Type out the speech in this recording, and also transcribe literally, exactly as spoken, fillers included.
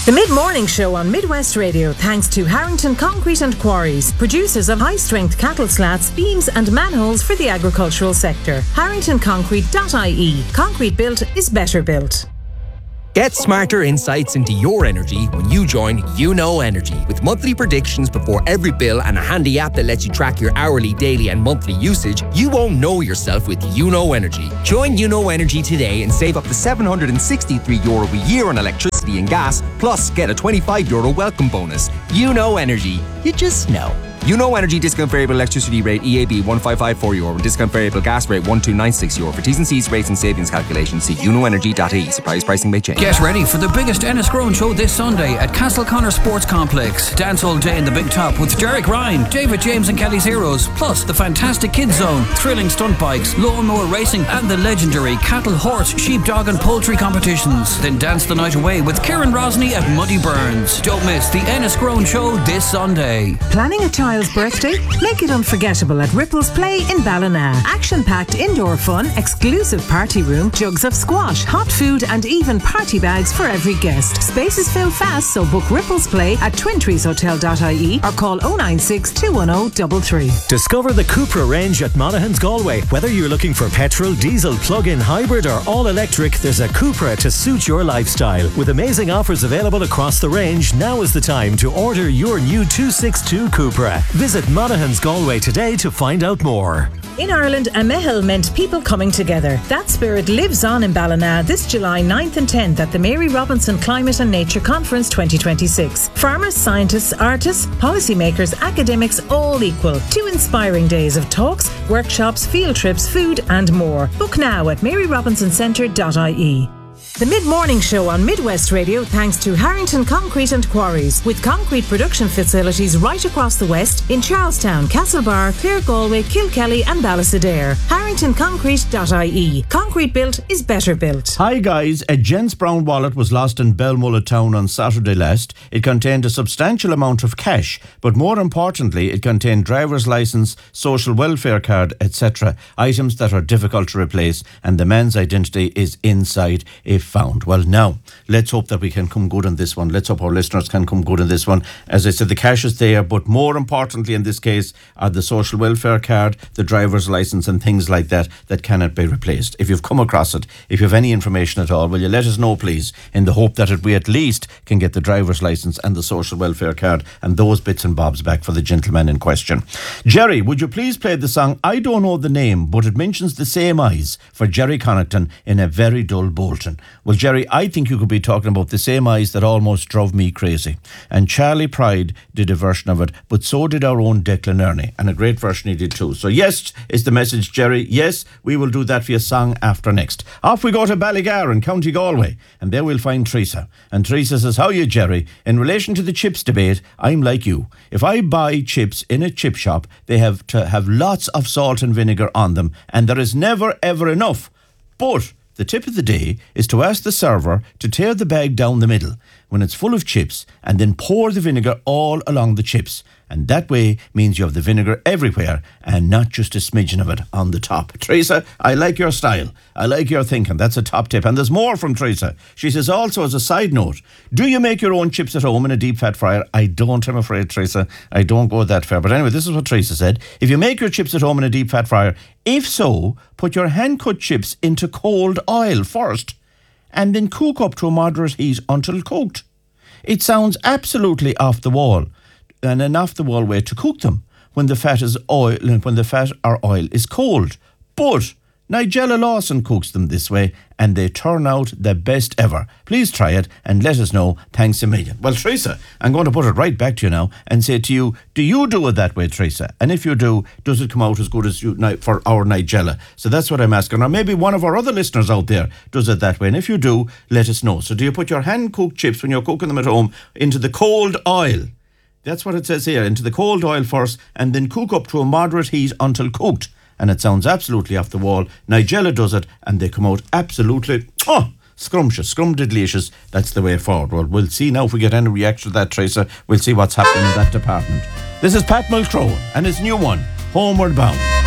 The Mid-Morning Show on Midwest Radio, thanks to Harrington Concrete and Quarries, producers of high-strength cattle slats, beams and manholes for the agricultural sector. harrington concrete dot I E. Concrete built is better built. Get smarter insights into your energy when you join YouKnow Energy. With monthly predictions before every bill and a handy app that lets you track your hourly, daily and monthly usage, you won't know yourself with YouKnow Energy. Join YouKnow Energy today and save up to seven hundred sixty-three euro a year on electricity and gas, plus get a twenty-five euro welcome bonus. YouKnow Energy. You just know. YouKnow Energy discount variable electricity rate E A B one five five four euro and discount variable gas rate one two nine six euro. For T's and C's, rates and savings calculations, see you know energy dot I E. Supplies pricing may change. Get ready for the biggest Enniscrone show this Sunday at Castleconnor Sports Complex. Dance all day in the Big Top with Derek Ryan, David James and Kelly's Heroes, plus the fantastic Kids Zone, thrilling stunt bikes, lawnmower racing and the legendary cattle, horse, sheep, dog and poultry competitions. Then dance the night away with Kieran Rosny at Muddy Burns. Don't miss the Enniscrone show this Sunday. Planning a child's birthday? Make it unforgettable at Ripples Play in Ballina. Action-packed indoor fun, exclusive party room, jugs of squash, hot food and even party bags for every guest. Spaces fill fast, so book Ripples Play at twin trees hotel dot I E or call oh nine six, two one oh, three three. Discover the Cupra range at Monaghan's Galway. Whether you're looking for petrol, diesel, plug-in, hybrid or all-electric, there's a Cupra to suit your lifestyle. With amazing offers available across the range, now is the time to order your new two sixty-two Cupra. Visit Monaghan's Galway today to find out more. In Ireland, a mehel meant people coming together. That spirit lives on in Ballina this July ninth and tenth at the Mary Robinson Climate and Nature Conference twenty twenty-six. Farmers, scientists, artists, policymakers, academics, all equal. Two inspiring days of talks, workshops, field trips, food and more. Book now at mary robinson centre dot I E. The Mid-Morning Show on Midwest Radio, thanks to Harrington Concrete and Quarries, with concrete production facilities right across the West in Charlestown, Castlebar, Clare Galway, Kilkelly and Ballisadaire. harrington concrete dot I E. Concrete built is better built. Hi guys, a gents brown wallet was lost in Belmullet town on Saturday last. It contained a substantial amount of cash, but more importantly, it contained driver's licence, social welfare card, et cetera. Items that are difficult to replace, and the man's identity is inside if found. Well, now, let's hope that we can come good on this one. Let's hope our listeners can come good on this one. As I said, the cash is there, but more importantly in this case are the social welfare card, the driver's licence and things like that that cannot be replaced. If you've come across it, if you have any information at all, will you let us know, please, in the hope that we at least can get the driver's licence and the social welfare card and those bits and bobs back for the gentleman in question. Jerry, would you please play the song I Don't Know the Name, but it mentions the same eyes for Jerry Connaughton in A Very Dull Bolton. Well, Jerry, I think you could be talking about the same eyes that almost drove me crazy. And Charlie Pride did a version of it, but so did our own Declan Ernie, and a great version he did too. So yes, is the message, Jerry. Yes, we will do that for your song after next. Off we go to Ballygar in County Galway, and there we'll find Teresa. And Teresa says, how are you, Jerry? In relation to the chips debate, I'm like you. If I buy chips in a chip shop, they have to have lots of salt and vinegar on them, and there is never ever enough. But the tip of the day is to ask the server to tear the bag down the middle when it's full of chips and then pour the vinegar all along the chips. And that way means you have the vinegar everywhere and not just a smidgen of it on the top. Teresa, I like your style. I like your thinking. That's a top tip. And there's more from Teresa. She says also, as a side note, do you make your own chips at home in a deep fat fryer? I don't, I'm afraid, Teresa. I don't go that far. But anyway, this is what Teresa said. If you make your chips at home in a deep fat fryer, if so, put your hand-cut chips into cold oil first and then cook up to a moderate heat until cooked. It sounds absolutely off the wall, and an off the wall way to cook them when the fat is oil when the fat or oil is cold. But Nigella Lawson cooks them this way and they turn out the best ever. Please try it and let us know. Thanks a million. Well, Teresa, I'm going to put it right back to you now and say to you, do you do it that way, Teresa? And if you do, does it come out as good as you for our Nigella? So that's what I'm asking. Or maybe one of our other listeners out there does it that way. And if you do, let us know. So do you put your hand-cooked chips when you're cooking them at home into the cold oil? That's what it says here, into the cold oil first and then cook up to a moderate heat until cooked. And it sounds absolutely off the wall. Nigella does it and they come out absolutely, oh, scrumptious, scrumdiddlicious. That's the way forward. Well, we'll see now if we get any reaction to that, Teresa. We'll see what's happening in that department. This is Pat Mulcrow and his new one, Homeward Bound.